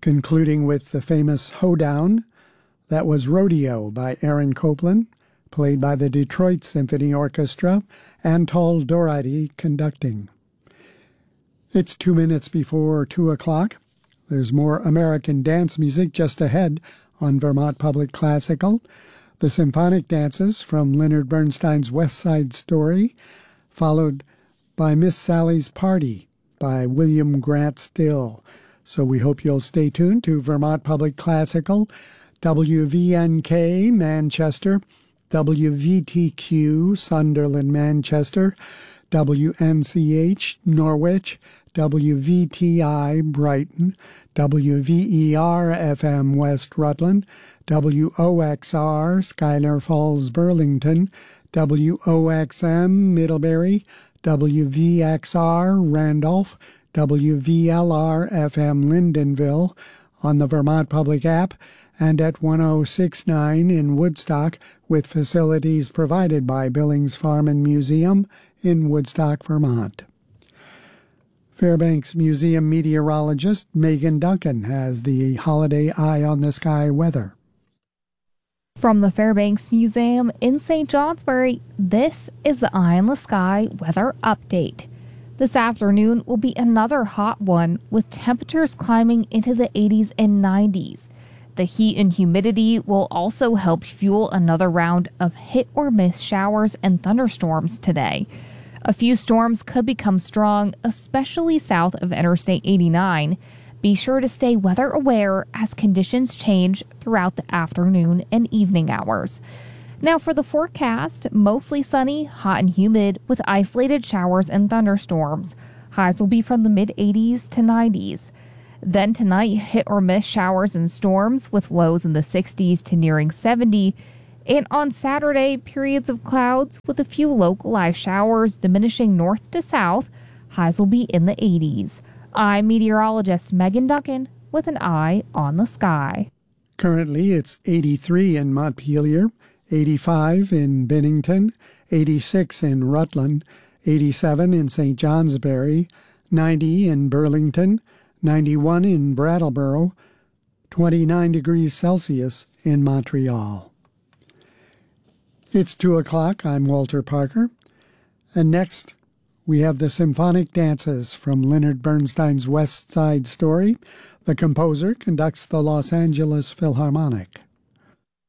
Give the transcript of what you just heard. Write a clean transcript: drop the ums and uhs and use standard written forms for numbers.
concluding with the famous Hoedown. That was Rodeo by Aaron Copland, played by the Detroit Symphony Orchestra, and Tall Doherty conducting. It's 2 minutes before 2 o'clock. There's more American dance music just ahead on Vermont Public Classical. The Symphonic Dances from Leonard Bernstein's West Side Story, followed by Miss Sally's Party by William Grant Still. So we hope you'll stay tuned to Vermont Public Classical, WVNK Manchester, WVTQ Sunderland Manchester, WNCH Norwich, WVTI Brighton, WVER FM West Rutland, WOXR Schuyler Falls Burlington, WOXM Middlebury, WVXR Randolph, WVLR FM Lyndonville on the Vermont Public app, and at 1069 in Woodstock, with facilities provided by Billings Farm and Museum in Woodstock, Vermont. Fairbanks Museum meteorologist Megan Duncan has the holiday eye on the sky weather. From the Fairbanks Museum in St. Johnsbury, this is the Eye on the Sky weather update. This afternoon will be another hot one, with temperatures climbing into the 80s and 90s. The heat and humidity will also help fuel another round of hit-or-miss showers and thunderstorms today. A few storms could become strong, especially south of Interstate 89. Be sure to stay weather aware as conditions change throughout the afternoon and evening hours. Now for the forecast, mostly sunny, hot and humid with isolated showers and thunderstorms. Highs will be from the mid-80s to 90s. Then tonight, hit or miss showers and storms with lows in the 60s to nearing 70. And on Saturday, periods of clouds with a few localized showers diminishing north to south. Highs will be in the 80s. I'm meteorologist Megan Duncan with an eye on the sky. Currently, it's 83 in Montpelier, 85 in Bennington, 86 in Rutland, 87 in St. Johnsbury, 90 in Burlington, 91 in Brattleboro, 29 degrees Celsius in Montreal. It's 2 o'clock. I'm Walter Parker. And next, we have the Symphonic Dances from Leonard Bernstein's West Side Story. The composer conducts the Los Angeles Philharmonic.